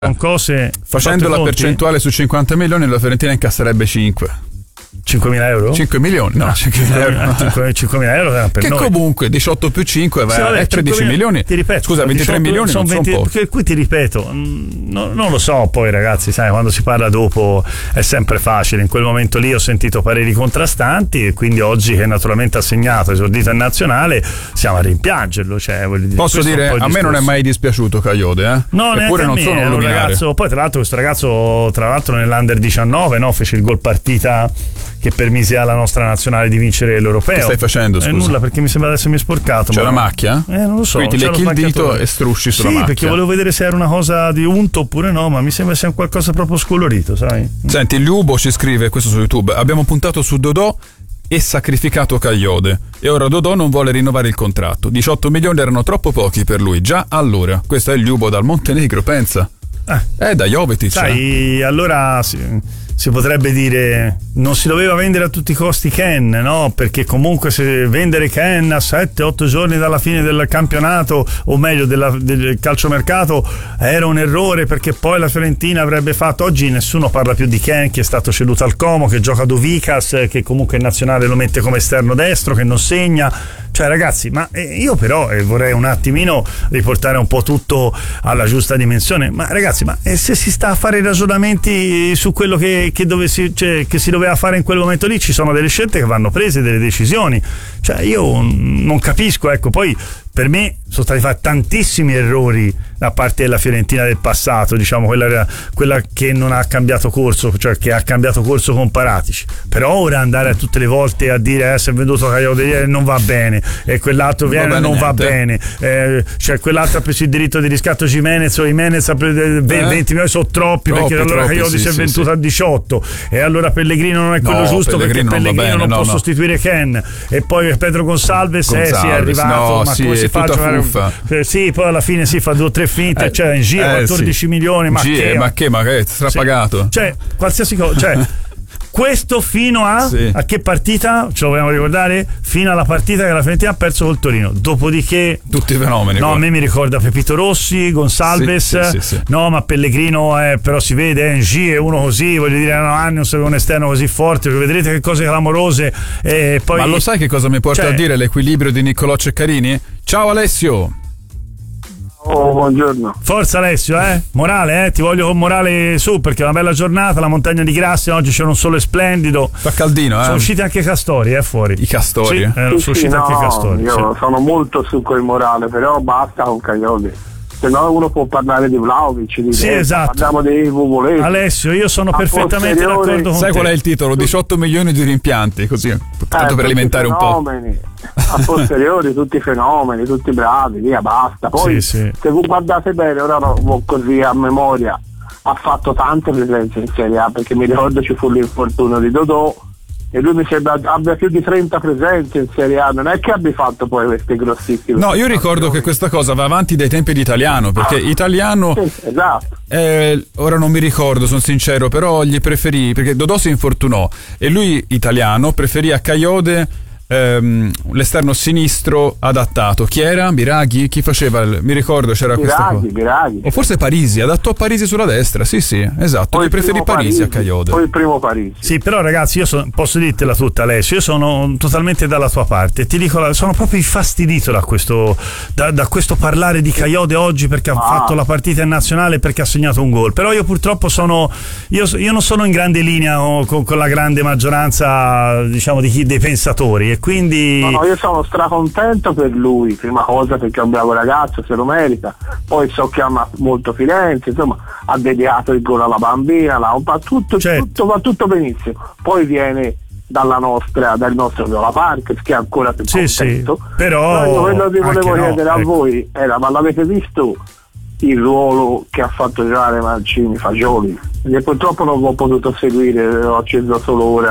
con cose facendo la percentuale su 50 milioni la Fiorentina incasserebbe 5. 5.000 euro? 5 milioni? No, 5.000 euro. No. 5.000 euro per che noi. Comunque 18 più 5 è 13 milioni. Ti ripeto, scusa, 23 milioni sono 20, non perché qui ti ripeto, non lo so, poi ragazzi, sai, quando si parla dopo è sempre facile. In quel momento lì ho sentito pareri contrastanti e quindi oggi che naturalmente ha segnato, esordito in nazionale, siamo a rimpiangerlo. Cioè, posso dire, a me non è mai dispiaciuto Kayode, No, eppure non sono un ragazzo. Poi tra l'altro questo ragazzo, nell'Under 19, no, fece il gol partita che permise alla nostra nazionale di vincere l'europeo. Che stai facendo, scusa? Nulla, perché mi sembra adesso mi è sporcato. C'è la macchia? Non lo so. Quindi ti lecchi il dito e strusci sulla macchia. Sì, perché volevo vedere se era una cosa di unto oppure no, ma mi sembra sia qualcosa proprio scolorito, sai? Senti, Lubo ci scrive questo su YouTube: abbiamo puntato su Dodò e sacrificato Kayode e ora Dodò non vuole rinnovare il contratto. 18 milioni erano troppo pochi per lui già allora. Questo è il Lubo dal Montenegro, pensa. Da Jovetic. Sai, allora si potrebbe dire non si doveva vendere a tutti i costi Ken, no? Perché comunque se vendere Ken a 7-8 giorni dalla fine del campionato, o meglio del calciomercato, era un errore, perché poi la Fiorentina avrebbe fatto. Oggi nessuno parla più di Ken, che è stato ceduto al Como, che gioca Dovicas, che comunque in nazionale lo mette come esterno destro, che non segna. Cioè ragazzi, ma io però vorrei un attimino riportare un po' tutto alla giusta dimensione. Ma ragazzi, ma se si sta a fare i ragionamenti su quello che si doveva fare in quel momento lì, ci sono delle scelte che vanno prese, delle decisioni. Cioè io non capisco, ecco. Poi per me sono stati fatti tantissimi errori da parte della Fiorentina del passato, diciamo quella che non ha cambiato corso, cioè che ha cambiato corso con Paratici. Però ora andare tutte le volte a dire si è venduto Kayode non va bene, e quell'altro viene non va bene, cioè quell'altro ha preso il diritto di riscatto Jimenez, o Jimenez ha preso 20 milioni, sono troppi, perché allora Kayode si è venduto a 18, e allora Pellegrino non è quello giusto, perché Pellegrino non può sostituire Ken, e poi Pedro Gonçalves sì, è arrivato, ma come si fa a giocare? Sì, poi alla fine si fa 2 o 3 finte, cioè in giro 14 milioni, ma che è strapagato, cioè qualsiasi cosa, cioè questo fino a che partita ce lo vogliamo ricordare? Fino alla partita che la Fiorentina ha perso col Torino. Dopodiché tutti i fenomeni. No, a me mi ricorda Pepito Rossi, Gonçalves, no, ma Pellegrino però si vede, Ng è uno così, voglio dire, erano anni non sapevo un esterno così forte, vedrete che cose clamorose. Poi, ma lo sai che cosa mi porta a dire l'equilibrio di Niccolò Ceccarini? Ciao Alessio. Oh, buongiorno. Forza Alessio, morale, ti voglio con morale su, perché è una bella giornata, la montagna di Grassi, oggi c'è un sole splendido. Fa caldino, Sono usciti anche i castori, fuori. I castori? Sono usciti anche i castori. Io sono molto su quel morale, però basta con Kayode. Se no uno può parlare di Vlahovic, esatto. Parliamo dei Vuvolesi. Alessio, io sono perfettamente d'accordo con te. Sai qual è il titolo? 18 milioni di rimpianti, così, tanto per alimentare un po'. A posteriori tutti i fenomeni, tutti bravi, via, basta. Poi se voi guardate bene, ora così a memoria, ha fatto tante presenze in Serie A, perché mi ricordo ci fu l'infortunio di Dodò e lui mi sembra abbia più di 30 presenze in Serie A, non è che abbia fatto poi queste grossissime. No, io ricordo che questa cosa va avanti dai tempi di Italiano, perché Italiano esatto. Ora non mi ricordo, sono sincero, però gli preferì, perché Dodò si infortunò e lui, Italiano, preferì a Kayode l'esterno sinistro adattato. Chi era? Biraghi? Chi faceva? Mi ricordo c'era questa cosa. Biraghi. O forse Parisi, adattò Parisi sulla destra. Sì, esatto. Poi preferì Parisi a Kayode. Poi il primo Parisi. Sì, però ragazzi, io posso dirtela tutta, Alessio, io sono totalmente dalla tua parte. Ti dico, sono proprio infastidito da questo parlare di Kayode oggi, perché ha fatto la partita in nazionale, perché ha segnato un gol. Però io purtroppo io non sono in grande linea con la grande maggioranza, diciamo, dei pensatori, e quindi no, io sono stracontento per lui, prima cosa perché è un bravo ragazzo, se lo merita, poi so che ama molto Firenze, insomma ha dedicato il gol alla bambina, va tutto benissimo, poi viene dal nostro Viola Park, che è ancora più contento. Però quello che volevo chiedere a voi era: ma l'avete visto il ruolo che ha fatto giocare Mancini Fagioli? Perché purtroppo non ho potuto seguire, ho acceso solo ora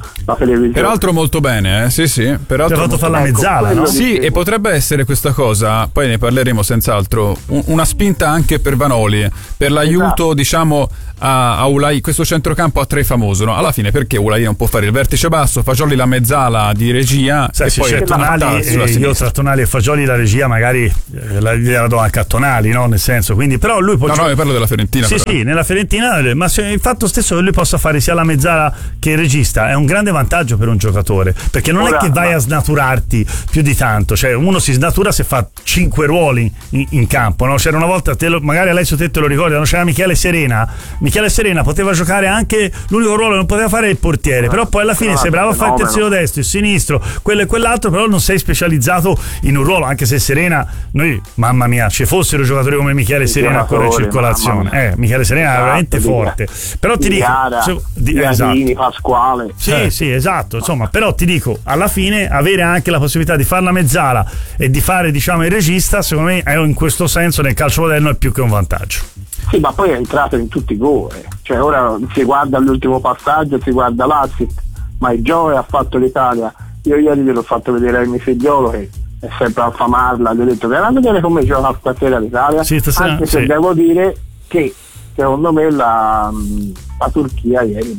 la televisione. Peraltro molto bene, sì. Peraltro ti ha fatto fare la mezzala, no? Sì, e potrebbe essere questa cosa, poi ne parleremo senz'altro, una spinta anche per Vanoli, per l'aiuto, diciamo, a Ulai, questo centrocampo a tre famoso, no? Alla fine perché Ulai non può fare il vertice basso, Fagioli la mezzala di regia, e poi c'è Tonali, io tra Tonali e Fagioli la regia magari gliela do anche a Tonali, no? Nel senso, quindi però lui può io parlo della Fiorentina. Sì, nella Fiorentina, ma il fatto stesso che lui possa fare sia la mezzala che il regista è un grande vantaggio per un giocatore, perché non è che vai a snaturarti più di tanto, cioè uno si snatura se fa 5 ruoli in campo, no? C'era una volta, magari Alessio te lo ricordi, c'era Michele Serena poteva giocare anche, l'unico ruolo che non poteva fare è il portiere, però poi alla fine sei bravo a fare il terzino destro, il sinistro, quello e quell'altro, però non sei specializzato in un ruolo, anche se Serena, noi, mamma mia, ci fossero giocatori come Michele Serena ancora in circolazione, Michele Serena è veramente forte, però ti dico Esatto. Pasquale. Sì, esatto, insomma, però ti dico, alla fine avere anche la possibilità di fare la mezzala e di fare, diciamo, il regista, secondo me è in questo senso nel calcio moderno è più che un vantaggio. Sì, ma poi è entrato in tutti i gol, cioè ora si guarda l'ultimo passaggio, si guarda l'Assist, ma il Giove ha fatto l'Italia. Io ieri gliel'ho fatto vedere a mio figliolo che è sempre a famarla, gli ho detto che era a vedere come gioca stasera l'Italia, anche se devo dire che secondo me la Turchia ieri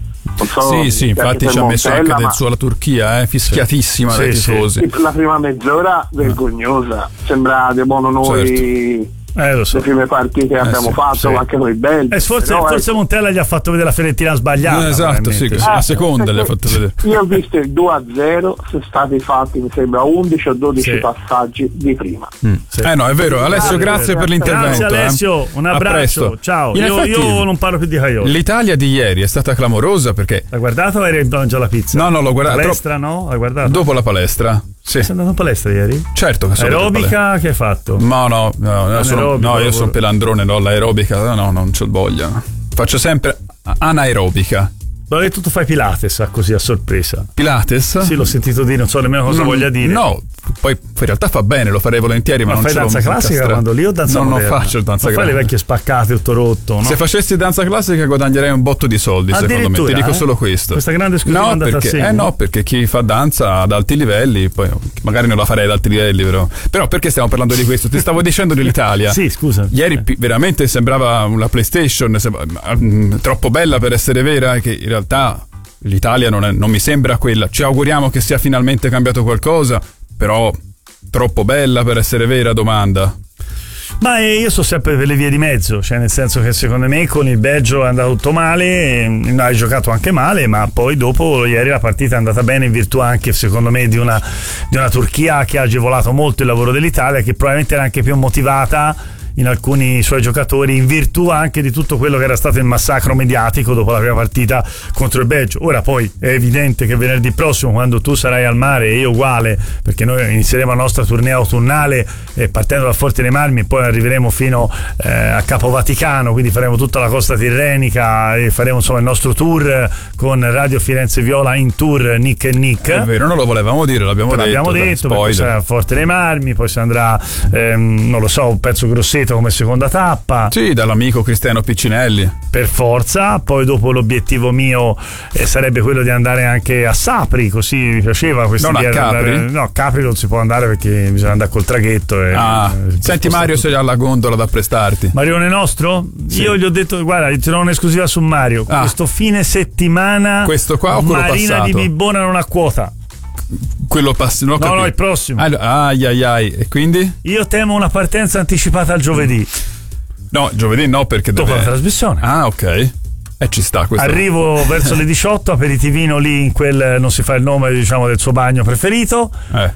sì, infatti ci ha messo anche del suo la Turchia, fischiatissima dai tifosi. La prima mezz'ora vergognosa, sembra di buono noi. Lo so. Le prime partite che abbiamo fatto, anche noi belli. Forse Montella gli ha fatto vedere la Fiorentina sbagliata. Esatto, la seconda gli ha fatto vedere. Io ho visto il 2-0, sono stati fatti, mi sembra, 11 o 12 passaggi di prima. No, è vero. Alessio, grazie per l'intervento. Grazie Alessio, un abbraccio. Ciao. Io non parlo più di Caioli. L'Italia di ieri è stata clamorosa perché. L'hai guardato o eri in già la pizza? No, l'ho guardata. Palestra, no? L'hai guardato? Dopo la palestra. Sì. Sei andato in palestra ieri? Certo che sono aerobica che hai fatto? No, io sono pelandrone, l'aerobica, no, non c'ho voglia. Faccio sempre anaerobica. L'ho detto tu fai Pilates così a sorpresa. Pilates? Sì, l'ho sentito dire, non so nemmeno cosa voglia dire. No, poi in realtà fa bene, lo farei volentieri, ma non fai ce l'ho. Danza classica quando lì o danza moderna? Non faccio danza classica. Fai le vecchie spaccate, tutto rotto, no? Se facessi danza classica guadagnerei un botto di soldi, secondo me. Ti dico solo questo. Questa grande esclusiva andata a segno. No, perché chi fa danza ad alti livelli, poi magari non la farei ad alti livelli, però perché stiamo parlando di questo? Ti stavo dicendo dell'Italia. Sì, scusa. Ieri veramente sembrava una PlayStation, troppo bella per essere vera, che in realtà l'Italia non mi sembra quella. Ci auguriamo che sia finalmente cambiato qualcosa, però troppo bella per essere vera, domanda. Ma io sto sempre per le vie di mezzo, cioè nel senso che secondo me con il Belgio è andato tutto male, hai giocato anche male, ma poi dopo ieri la partita è andata bene in virtù anche secondo me di una Turchia che ha agevolato molto il lavoro dell'Italia, che probabilmente era anche più motivata in alcuni suoi giocatori in virtù anche di tutto quello che era stato il massacro mediatico dopo la prima partita contro il Belgio. Ora poi è evidente che venerdì prossimo, quando tu sarai al mare e io uguale, perché noi inizieremo la nostra tournée autunnale partendo da Forte dei Marmi, poi arriveremo fino a Capo Vaticano, quindi faremo tutta la costa tirrenica e faremo insomma il nostro tour con Radio Firenze Viola in tour Nick e Nick. È vero, non lo volevamo dire, l'abbiamo detto, poi sarà a Forte dei Marmi, poi si andrà non lo so, un pezzo grossetto come seconda tappa. Sì, dall'amico Cristiano Piccinelli. Per forza, poi dopo l'obiettivo mio sarebbe quello di andare anche a Sapri, così mi piaceva questa idea. Non a Capri? No, a Capri non si può andare perché bisogna andare col traghetto. Senti Mario se ha la gondola da prestarti. Marione nostro? Sì. Io gli ho detto, guarda, ti do un'esclusiva su Mario. Questo fine settimana questo qua o quello Marina passato? Di Bibbona non ha quota. Quello no, il prossimo. E quindi? Io temo una partenza anticipata al giovedì. No, giovedì no, perché dopo la trasmissione. Ok. Ci sta questo. Arrivo verso le 18, aperitivino lì in quel, non si fa il nome, diciamo, del suo bagno preferito.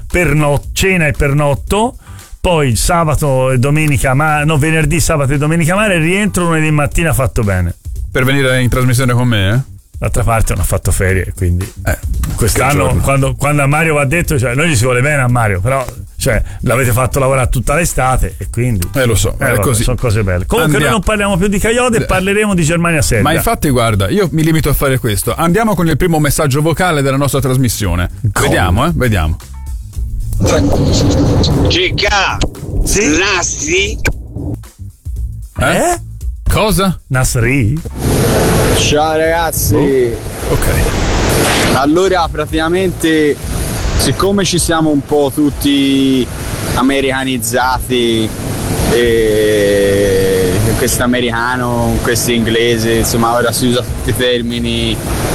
Cena e pernotto. Poi sabato e domenica, venerdì, sabato e domenica mare, e rientro lunedì mattina fatto bene. Per venire in trasmissione con me, D'altra parte non ha fatto ferie, quindi quest'anno quando a Mario va detto, cioè noi gli si vuole bene a Mario, però cioè l'avete fatto lavorare tutta l'estate e quindi lo so, è così. Sono cose belle. Comunque noi non parliamo più di Caiode, parleremo di Germania Serbia. Ma infatti guarda, io mi limito a fare questo. Andiamo con il primo messaggio vocale della nostra trasmissione. Vediamo. Cicca, sì? Nasri? Cosa? Nasri? Ciao ragazzi. Ok. Allora praticamente, siccome ci siamo un po' tutti americanizzati, questo americano, questo inglese, insomma ora si usa tutti i termini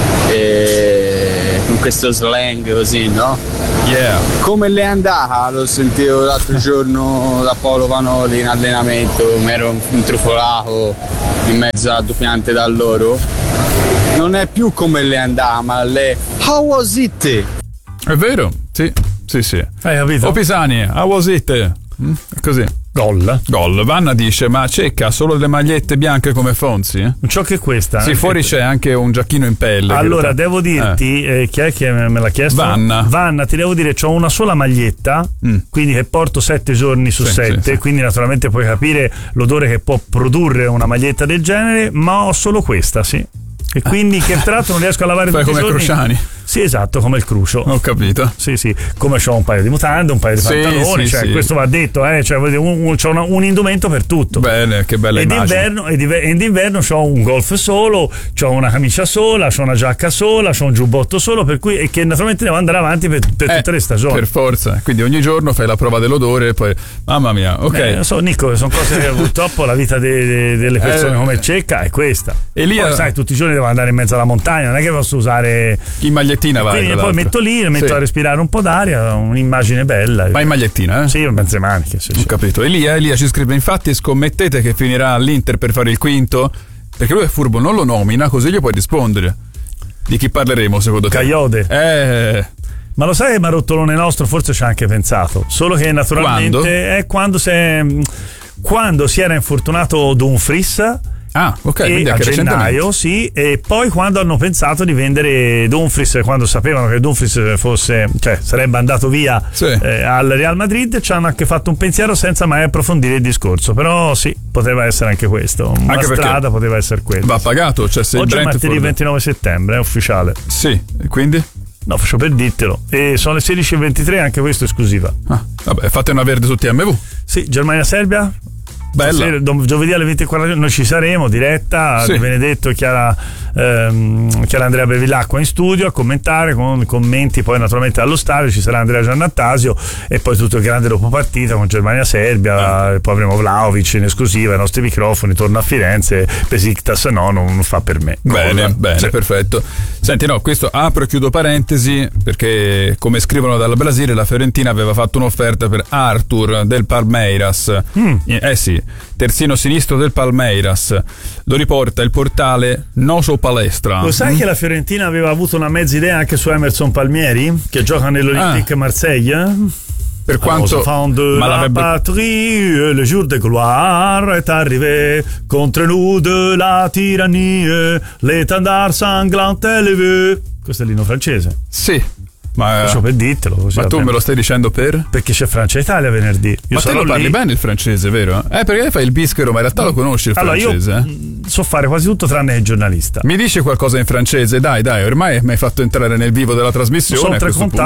con questo slang così, no? Yeah. Come le è andata? L'ho sentito l'altro giorno da Paolo Vanoli in allenamento, mi ero intrufolato in mezzo alla doppiante da loro. Non è più come le è andata, ma le how was it? È vero, sì. Hai capito? O Pisani, how was it? Così. Gol. Vanna dice: ma Cecca, solo le magliette bianche come Fonzi? Ciò che questa. Sì, fuori c'è anche un giacchino in pelle. Allora, devo dirti, chi è che me l'ha chiesto? Vanna, ti devo dire, c'ho una sola maglietta, quindi che porto 7 giorni su 7, sì. Quindi naturalmente puoi capire l'odore che può produrre una maglietta del genere, ma ho solo questa, sì. E quindi che tra l'altro non riesco a lavare tutti i giorni. Fai come Cruciani. Sì, esatto, come il Crucio. Ho capito. Sì, come c'ho un paio di mutande, un paio di pantaloni, sì. Questo va detto, c'ho un indumento per tutto. Bene, che bella immagine. E d'inverno c'ho un golf solo, c'ho una camicia sola, c'ho una giacca sola, c'ho un giubbotto solo, per cui, e che naturalmente devo andare avanti per tutte le stagioni. Per forza, quindi ogni giorno fai la prova dell'odore e poi, mamma mia, ok. So, Nico, sono cose che purtroppo la vita delle persone come Cecca è questa. E lì poi, sai, tutti i giorni devo andare in mezzo alla montagna, non è che posso usare in magliettina, vai. Quindi poi metto lì, metto a respirare un po' d'aria, un'immagine bella. Ma in magliettina, Sì, in mezze maniche. Sì, Ho capito. Elia ci scrive: infatti scommettete che finirà all'Inter per fare il quinto? Perché lui è furbo, non lo nomina, così gli puoi rispondere. Di chi parleremo secondo te? Cagliode. Ma lo sai che Marottolone nostro forse ci ha anche pensato, solo che naturalmente è quando si era infortunato Dumfries. Ah, ok, quindi a gennaio, sì, e poi quando hanno pensato di vendere Dumfries, quando sapevano che Dumfries sarebbe andato via al Real Madrid, ci hanno anche fatto un pensiero senza mai approfondire il discorso, però sì, poteva essere anche questo, una strada poteva essere quella. Va pagato, cioè se oggi è martedì 29 settembre, è ufficiale. Sì, quindi? No, faccio per dirtelo. E sono le 16:23, anche questo è esclusiva. Vabbè, fate una verde su TMV. Sì, Germania-Serbia. Bella. Giovedì alle 24 noi ci saremo, diretta di Benedetto e Chiara Andrea Bevilacqua in studio a commentare, con commenti poi naturalmente allo stadio ci sarà Andrea Giannattasio e poi tutto il grande dopo partita con Germania-Serbia, e poi avremo Vlahovic in esclusiva ai nostri microfoni, torna a Firenze, Besiktas non fa per me. Bene, perfetto. Senti, questo apro e chiudo parentesi perché come scrivono dal Brasile la Fiorentina aveva fatto un'offerta per Arthur del Palmeiras. Sì, terzino sinistro del Palmeiras, lo riporta il portale Noso Palestra. Lo sai che la Fiorentina aveva avuto una mezza idea anche su Emerson Palmieri, che gioca nell'Olympique Marseille? Per quanto la patrie, le jour de gloire est arrivé contre nous de la tyrannie, l'étendard sanglant élevé. Questo è l'inno francese. Sì. Ma per dirtelo così. Ma tu me lo stai dicendo per? Perché c'è Francia e Italia venerdì. Ma te lo parli bene il francese, vero? Perché fai il bischero, ma in realtà lo conosci il francese. Io so fare quasi tutto tranne il giornalista. Mi dici qualcosa in francese? Dai, ormai mi hai fatto entrare nel vivo della trasmissione.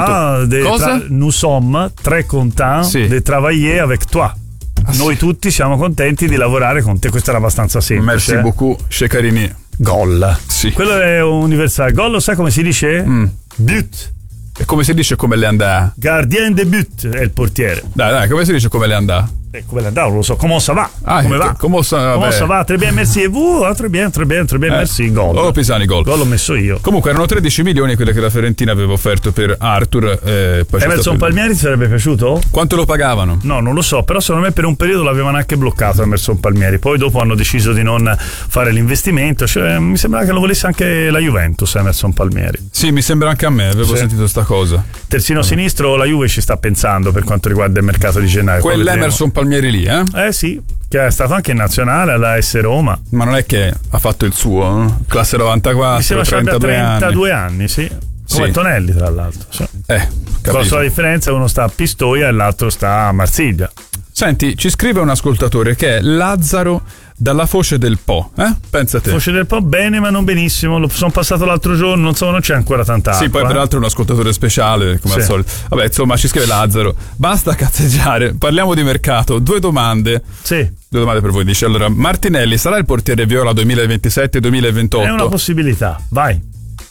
Nous sommes très contents de travailler avec toi. Noi tutti siamo contenti di lavorare con te. Questo era abbastanza semplice. Merci beaucoup, Ceccarini. Gol. Sì. Quello è universale. Gol, lo sai come si dice? But. E come si dice come le andà? Gardien de but è il portiere. Dai, come si dice come le andà? Come le andà, non lo so. Comment ça va? Come va? Comment ça va? Très bien, merci. Et vous? Très bien, merci. Gol. Oh, Pisani, gol. Gol l'ho messo io. Comunque erano 13 milioni quelle che la Fiorentina aveva offerto per Arthur. Poi Emerson Palmieri ti sarebbe piaciuto? Quanto lo pagavano? No, non lo so, però secondo me per un periodo l'avevano anche bloccato Emerson Palmieri. Poi dopo hanno deciso di non fare l'investimento. Mi sembra che lo volesse anche la Juventus, Emerson Palmieri. Sì, mi sembra anche a me, avevo sentito sta cosa. Terzino sinistro, la Juve ci sta pensando per quanto riguarda il mercato di gennaio. Quell'Emerson Palmieri lì, sì, che è stato anche in nazionale alla AS Roma. Ma non è che ha fatto il suo, classe 94, mi sembra 32 anni, sì. Come Tonelli, tra l'altro. Con la sola differenza, uno sta a Pistoia e l'altro sta a Marsiglia. Senti, ci scrive un ascoltatore che è Lazzaro dalla Foce del Po, pensa te. Foce del Po bene ma non benissimo, lo sono passato l'altro giorno, non c'è ancora tanta acqua. Sì, poi peraltro è un ascoltatore speciale come al solito. Vabbè, insomma, ci scrive Lazzaro, basta cazzeggiare, parliamo di mercato. Due domande per voi. Dice: allora, Martinelli sarà il portiere viola 2027-2028? È una possibilità, vai.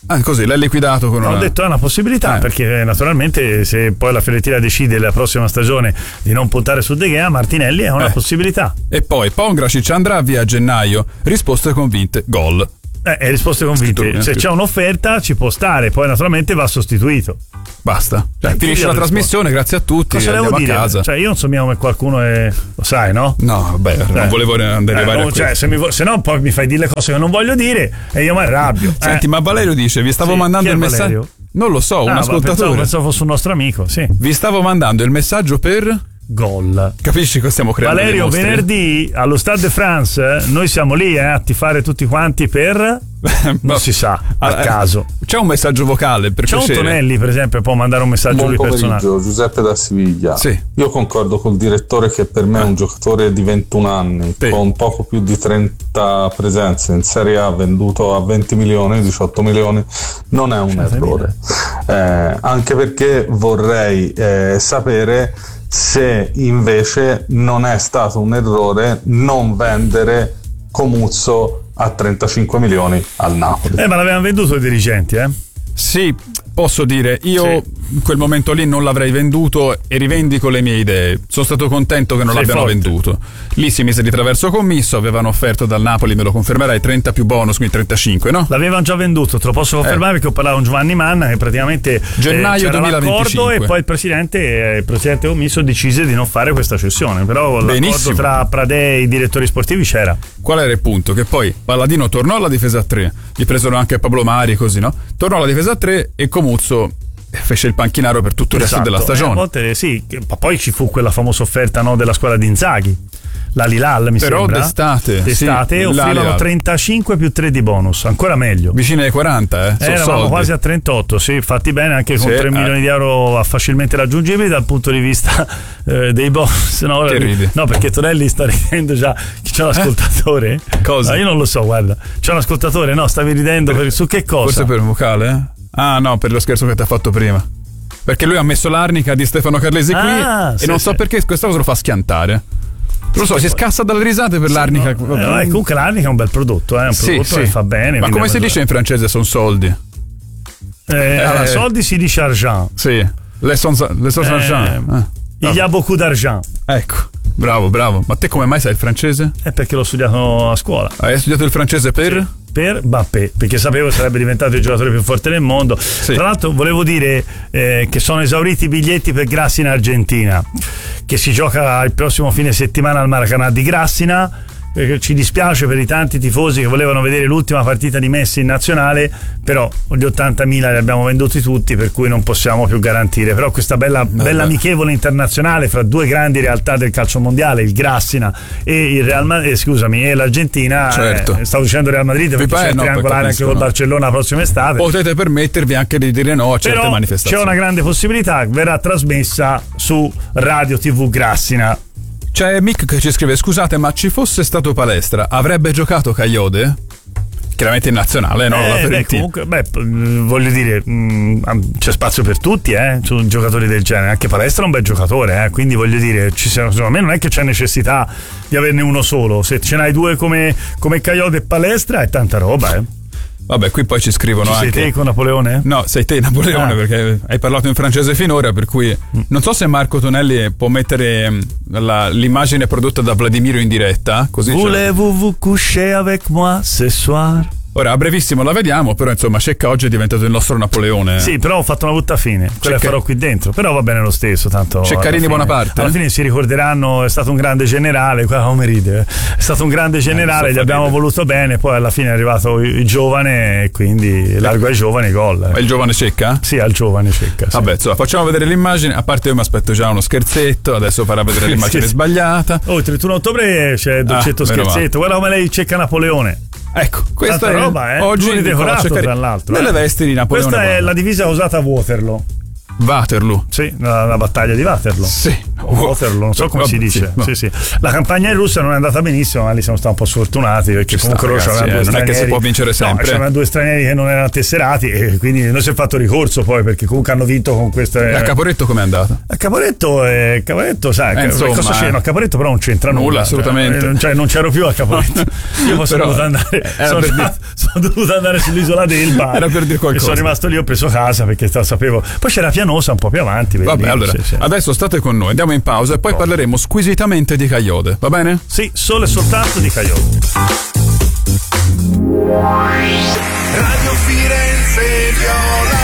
Così l'hai liquidato con Ho detto è una possibilità, perché naturalmente se poi la Fiorentina decide la prossima stagione di non puntare su De Gea, Martinelli è una possibilità. E poi Pongracic andrà via a gennaio, risposte convinte, gol. Risposte convinte. Se c'è un'offerta ci può stare, poi naturalmente va sostituito. Basta. Finisce la trasmissione, grazie a tutti. Cosa devo dire? A casa. Io non so mica come qualcuno è. Lo sai, no? No, non volevo arrivare a questo. Se no poi mi fai dire le cose che non voglio dire e io mi arrabbio. Senti, ma Valerio dice: vi stavo mandando il messaggio. Valerio? Non lo so, un ascoltatore. Pensavo fosse un nostro amico, sì. Vi stavo mandando il messaggio per gol. Capisci che stiamo creando? Valerio, venerdì allo Stade de France noi siamo lì a tifare tutti quanti per non si sa, a caso. C'è un messaggio vocale per piacere. C'è un Tonelli per esempio, può mandare un messaggio Buon lui personale. Giuseppe da Siviglia. Sì. Io concordo col direttore che per me è un giocatore di 21 anni con poco più di 30 presenze in Serie A, venduto a 20 milioni, 18 milioni, non è un errore, anche perché vorrei sapere se invece non è stato un errore non vendere Comuzzo a 35 milioni al Napoli. Ma l'avevano venduto i dirigenti, Sì, posso dire, io in quel momento lì non l'avrei venduto e rivendico le mie idee. Sono stato contento che non l'abbiano venduto. Lì si mise di traverso commisso, avevano offerto dal Napoli, me lo confermerai, 30 più bonus, quindi 35, no? L'avevano già venduto, te lo posso confermare perché ho parlato con Giovanni Manna che praticamente gennaio 2025 e poi il presidente commisso decise di non fare questa cessione, però l'accordo tra Pradè e i direttori sportivi c'era. Qual era il punto? Che poi Palladino tornò alla difesa a 3, gli presero anche Pablo Mari, così, no? Tornò alla difesa a 3 e Comuzzo fece il panchinaro per tutto il resto della stagione. A volte sì, ma poi ci fu quella famosa offerta di la squadra di Inzaghi, la Lilal mi però sembra. d'estate offrivano 35 più 3 di bonus, ancora meglio. Vicine ai 40, eravamo soldi. quasi a 38, sì, fatti bene anche con 3 milioni di euro facilmente raggiungibili dal punto di vista dei bonus. No, perché Tonelli sta ridendo già. C'è un ascoltatore? Cosa? Io non lo so, guarda. C'è un ascoltatore, stavi ridendo su che cosa? Forse per un vocale? Ah no, per lo scherzo che ti ha fatto prima. Perché lui ha messo l'arnica di Stefano Carlesi qui e non so perché questa cosa lo fa schiantare. Lo so, si scassa dalle risate per l'arnica. Comunque l'arnica è un bel prodotto, è un prodotto che fa bene. Ma come si dice in francese sono soldi? Soldi si dice argent. Sì, les sont argent. Il y a beaucoup d'argent. Ecco, bravo. Ma te come mai sai il francese? Perché l'ho studiato a scuola. Hai studiato il francese per? Per Mbappé, perché sapevo che sarebbe diventato il giocatore più forte del mondo. Tra l'altro volevo dire che sono esauriti i biglietti per Grassi in Argentina, che si gioca il prossimo fine settimana al Maracanã di Grassina. Ci dispiace per i tanti tifosi che volevano vedere l'ultima partita di Messi in nazionale, però gli 80.000 li abbiamo venduti tutti, per cui non possiamo più garantire. Però questa bella amichevole internazionale fra due grandi realtà del calcio mondiale, il Grassina e il Real Madrid, e l'Argentina, stavo dicendo Real Madrid perché c'è il triangolare anche col Barcellona la prossima estate. Potete permettervi anche di dire no a certe manifestazioni. C'è una grande possibilità, verrà trasmessa su Radio TV Grassina. C'è Mick che ci scrive: scusate, ma ci fosse stato Palestra, avrebbe giocato Cagliode? Chiaramente in nazionale, no? La Fiorentina. Comunque, voglio dire, c'è spazio per tutti, su giocatori del genere. Anche Palestra è un bel giocatore, quindi voglio dire, secondo me non è che c'è necessità di averne uno solo. Se ce n'hai due come Cagliode e Palestra è tanta roba, Vabbè, qui poi ci scrivono anche. Sei te con Napoleone? No, sei te Napoleone, perché hai parlato in francese finora, per cui non so se Marco Tonelli può mettere l'immagine prodotta da Vladimiro in diretta. Così Voulez-vous coucher avec moi ce soir? Ora, a brevissimo la vediamo, però insomma Cecca oggi è diventato il nostro Napoleone. Sì, però ho fatto una brutta fine, quella farò qui dentro, però va bene lo stesso, tanto Ceccarini Bonaparte. Alla fine si ricorderanno, è stato un grande generale, qua come ride, è stato un grande generale, gli abbiamo voluto bene, poi alla fine è arrivato il giovane e quindi largo ai giovani gol. È il giovane Cecca? Sì, al giovane Cecca. Sì. Vabbè, insomma, facciamo vedere l'immagine, a parte io mi aspetto già uno scherzetto, adesso farà vedere l'immagine sbagliata. Il 31 ottobre c'è dolcetto scherzetto, guarda come lei Cecca Napoleone. Ecco, questa è roba, oggi decorato tra l'altro. Nelle vesti di Napoleone. Questa è la divisa usata a Waterloo. Waterloo. Sì, la battaglia di Waterloo. Sì. Waterloo, non so come si dice. Sì. La campagna in Russia non è andata benissimo, ma lì siamo stati un po' sfortunati perché comunque loro c'erano due stranieri. Non è che si può vincere sempre. No, c'erano due stranieri che non erano tesserati e quindi non si è fatto ricorso poi perché comunque hanno vinto con queste. A Caporetto com'è andata? A Caporetto, sai, insomma, cosa c'è? No, a Caporetto però non c'entra nulla. Assolutamente. Cioè, non c'ero più a Caporetto. Io sono dovuto andare. Sono dovuto andare sull'isola d'Elba. Era per dire qualcosa. E sono rimasto lì, ho preso casa perché sapevo. Poi c'era Pianosa un po' più avanti. Vabbè, allora, adesso state con noi, andiamo in pausa e poi parleremo squisitamente di Caiote, va bene? Sì, solo e soltanto di Caiote. Radio Firenze Viola.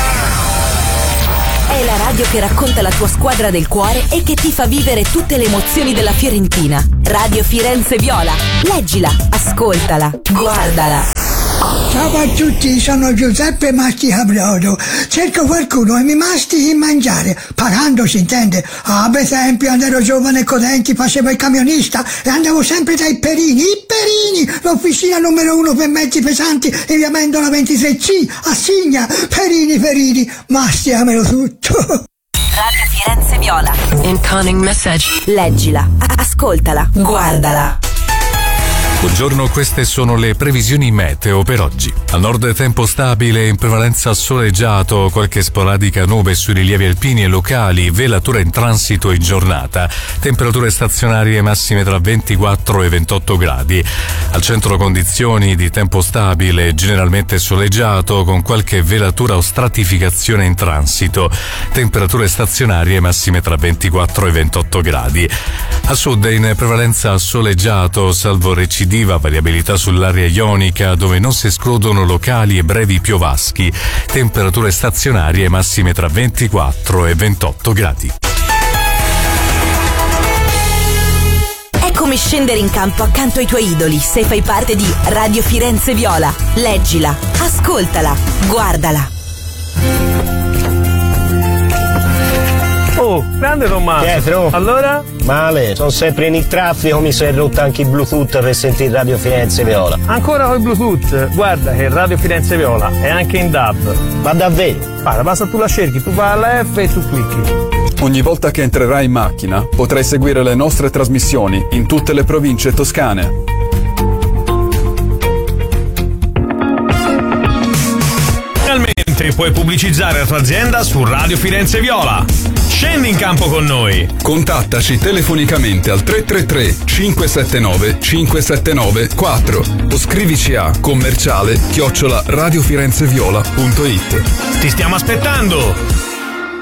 È la radio che racconta la tua squadra del cuore e che ti fa vivere tutte le emozioni della Fiorentina. Radio Firenze Viola. Leggila, ascoltala, guardala. Ciao a tutti, sono Giuseppe Masticabriodo. Cerco qualcuno e mi mastichi in mangiare, pagando si intende. Per esempio, quando ero giovane e Codenti facevo il camionista e andavo sempre dai Perini, l'officina numero 1 per mezzi pesanti in via Mendola 23C, a Signa. Perini, masticamelo tutto. Radio Firenze Viola. Incoming message. Leggila, ascoltala, guardala. Buongiorno, queste sono le previsioni meteo per oggi. Al nord tempo stabile, in prevalenza soleggiato, qualche sporadica nube sui rilievi alpini e locali, velatura in transito in giornata, temperature stazionarie massime tra 24 e 28 gradi. Al centro condizioni di tempo stabile, generalmente soleggiato, con qualche velatura o stratificazione in transito, temperature stazionarie massime tra 24 e 28 gradi. A sud in prevalenza soleggiato, salvo recidiva variabilità sull'area ionica, dove non si escludono locali e brevi piovaschi, temperature stazionarie massime tra 24 e 28 gradi. È come scendere in campo accanto ai tuoi idoli se fai parte di Radio Firenze Viola. Leggila, ascoltala, guardala. Oh, grande Tommaso. Pietro. Allora? Male, sono sempre in il traffico, mi si è rotto anche il Bluetooth per sentire Radio Firenze Viola. Ancora con il Bluetooth? Guarda che Radio Firenze Viola è anche in DAB. Ma davvero? Guarda, basta tu la cerchi, tu vai alla F e tu clicchi. Ogni volta che entrerai in macchina potrai seguire le nostre trasmissioni in tutte le province toscane. Finalmente puoi pubblicizzare la tua azienda su Radio Firenze Viola. Scendi in campo con noi. Contattaci telefonicamente al 333 579 579 4 o scrivici a commerciale@radiofirenzeviola.it. Ti stiamo aspettando.